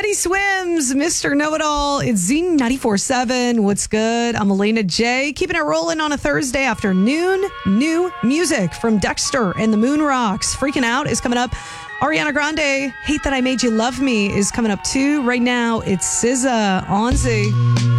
Teddy Swims, Mr. Know-It-All. It's Z94.7. What's good? I'm Elena J. Keeping it rolling on a Thursday afternoon. New music from Dexter and the Moon Rocks. Freaking Out is coming up. Ariana Grande, Hate That I Made You Love Me is coming up too. Right now, it's SZA on Z.